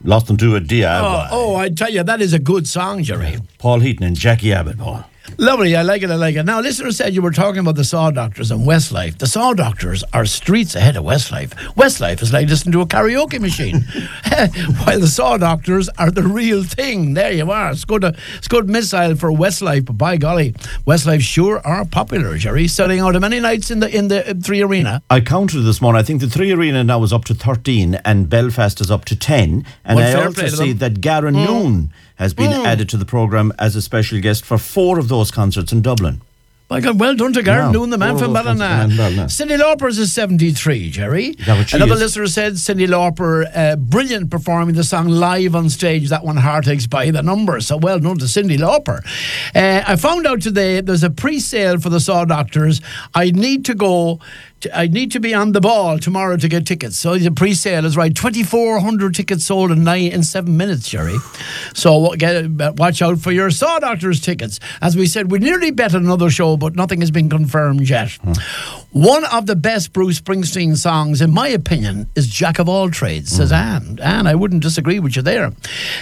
Lost them to a DIY. Oh, I tell you, that is a good song, Jerry. Paul Heaton and Jackie Abbott, Paul. Lovely, I like it. Now, listener said you were talking about the Saw Doctors and Westlife. The Saw Doctors are streets ahead of Westlife. Westlife is like listening to a karaoke machine, while the Saw Doctors are the real thing. There you are. It's good missile for Westlife, but by golly, Westlife sure are popular, Jerry. Selling out many nights in the Three Arena. I counted this morning. I think the Three Arena now is up to 13 and Belfast is up to 10. And Well, I fair also play to see them. that Garen Noon has been added to the programme as a special guest for 4 of those concerts in Dublin. My God, well done to Garen Noon, the man from Ballina. Ballina. Cyndi Lauper's is 73, Jerry. Is that what she Another is? listener said Cyndi Lauper, brilliant performing the song live on stage. That one, Heartaches by the Number. So well done to Cyndi Lauper. I found out today there's a pre-sale for the Saw Doctors. I need to be on the ball tomorrow to get tickets. So the pre-sale is right. 2,400 tickets sold in 7 minutes, Jerry. So watch out for your Saw Doctors tickets. As we said, we nearly bet another show, but nothing has been confirmed yet. One of the best Bruce Springsteen songs, in my opinion, is Jack of All Trades, says Anne. Anne, I wouldn't disagree with you there.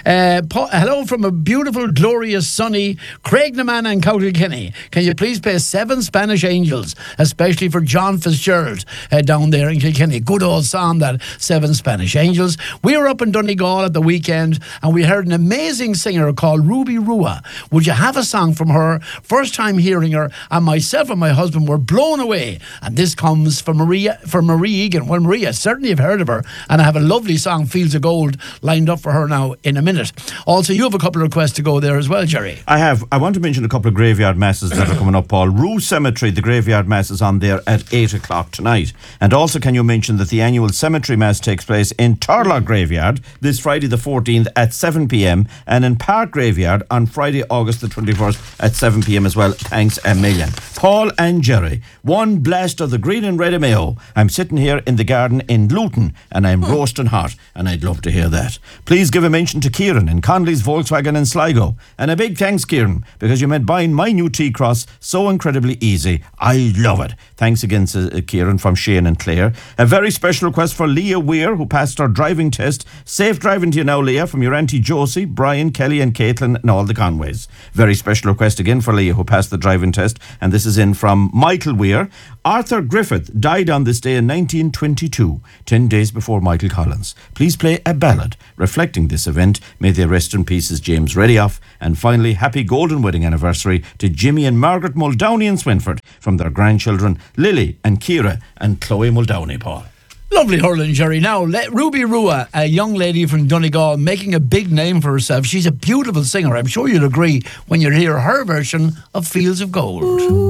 Hello from a beautiful, glorious, sunny Craignaman and County. Can you please play 7 Spanish Angels, especially for John Fitzgerald down there in Kilkenny? Good old song, that 7 Spanish Angels. We were up in Donegal at the weekend and we heard an amazing singer called Ruby Rua. Would you have a song from her? First time hearing her, and myself and my husband were blown away. And this comes from Marie Egan. Well, Maria, certainly you've heard of her, and I have a lovely song, Fields of Gold, lined up for her now in a minute. Also, you have a couple of requests to go there as well, Jerry. I have. I want to mention a couple of graveyard masses that are coming up, Paul. Rue Cemetery, the graveyard mass is on there at 8 o'clock tonight. And also, can you mention that the annual cemetery mass takes place in Turlough Graveyard this Friday the 14th at 7 p.m. and in Park Graveyard on Friday, August the 21st at 7 p.m. as well. Thanks a million. Paul and Jerry, one blast of the green and red of Mayo. I'm sitting here in the garden in Luton and I'm roasting hot, and I'd love to hear that. Please give a mention to Kieran in Conley's Volkswagen in Sligo. And a big thanks, Kieran, because you made buying my new T-Cross so incredibly easy. I love it. Thanks again to Kieran from Shane and Clare. A very special request for Leah Weir, who passed her driving test. Safe driving to you now, Leah, from your Auntie Josie, Brian, Kelly and Caitlin and all the Conways. Very special request again for Leah, who passed the driving test. And this is in from Michael Weir. Arthur Griffith died on this day in 1922, 10 days before Michael Collins. Please play a ballad reflecting this event. May they rest in peace, James Redioff. And finally, happy golden wedding anniversary to Jimmy and Margaret Muldowney in Swinford from their grandchildren Lily and Ciara and Chloe Muldowney, Paul. Lovely hurling, Jerry. Now, Ruby Rua, a young lady from Donegal, making a big name for herself. She's a beautiful singer. I'm sure you'll agree when you hear her version of Fields of Gold.